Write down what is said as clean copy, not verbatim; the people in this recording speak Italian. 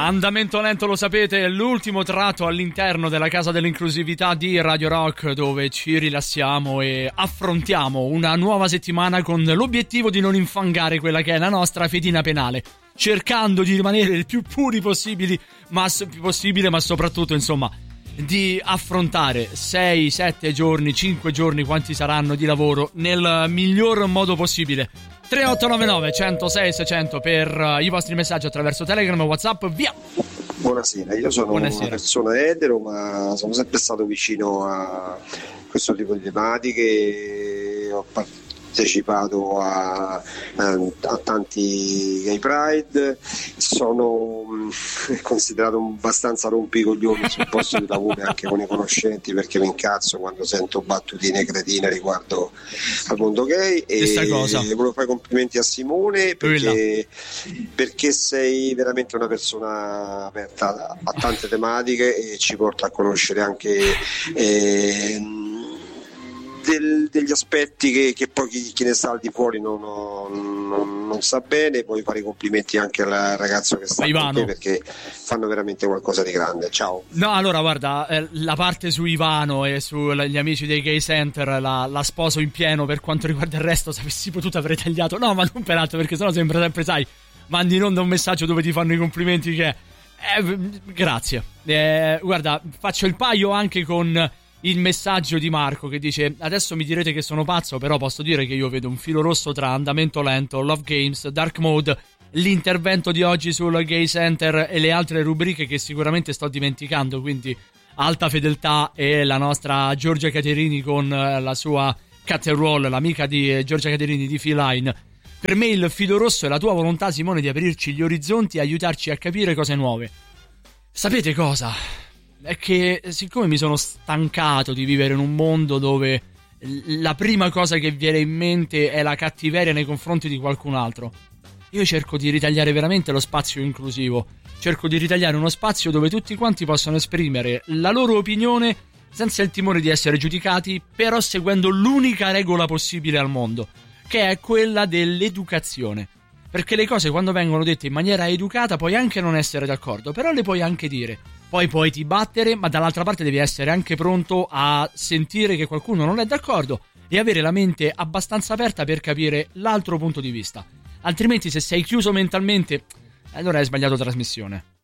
Andamento lento, lo sapete, è l'ultimo tratto all'interno della casa dell'inclusività di Radio Rock, dove ci rilassiamo e affrontiamo una nuova settimana con l'obiettivo di non infangare quella che è la nostra fedina penale, cercando di rimanere il più puri possibile, ma soprattutto, insomma, di affrontare 6, 7 giorni, 5 giorni, quanti saranno di lavoro, nel miglior modo possibile. 3899 106 600 per i vostri messaggi attraverso Telegram, WhatsApp, via. Buonasera, io sono una persona etero, ma sono sempre stato vicino a questo tipo di tematiche. Ho partecipato a tanti gay pride, sono considerato abbastanza rompicoglioni sul posto di lavoro anche con i conoscenti, perché mi incazzo quando sento battutine cretine riguardo al mondo gay. E volevo fare complimenti a Simone perché sei veramente una persona aperta a tante tematiche e ci porta a conoscere anche degli aspetti che poi chi ne sta al di fuori non sa bene. Voglio fare i complimenti anche al ragazzo che sta con te, perché fanno veramente qualcosa di grande. Ciao. No, allora guarda, la parte su Ivano e sugli amici dei Gay Center la sposo in pieno. Per quanto riguarda il resto, se avessi potuto avrei tagliato, no, ma non per altro, perché sennò sembra sempre, sai, mandi in onda un messaggio dove ti fanno i complimenti che grazie, guarda, faccio il paio anche con il messaggio di Marco che dice: adesso mi direte che sono pazzo, però posso dire che io vedo un filo rosso tra Andamento Lento, Love Games, Dark Mode, l'intervento di oggi sul Gay Center e le altre rubriche che sicuramente sto dimenticando, quindi Alta Fedeltà e la nostra Giorgia Caterini con la sua Cut and Roll, l'amica di Giorgia Caterini di Feline. Per me il filo rosso è la tua volontà, Simone, di aprirci gli orizzonti e aiutarci a capire cose nuove. Sapete cosa? È che siccome mi sono stancato di vivere in un mondo dove la prima cosa che viene in mente è la cattiveria nei confronti di qualcun altro, io cerco di ritagliare veramente lo spazio inclusivo, cerco di ritagliare uno spazio dove tutti quanti possono esprimere la loro opinione senza il timore di essere giudicati, però seguendo l'unica regola possibile al mondo, che è quella dell'educazione. Perché le cose, quando vengono dette in maniera educata, puoi anche non essere d'accordo, però le puoi anche dire. Poi puoi ti battere, ma dall'altra parte devi essere anche pronto a sentire che qualcuno non è d'accordo e avere la mente abbastanza aperta per capire l'altro punto di vista. Altrimenti, se sei chiuso mentalmente, allora hai sbagliato trasmissione.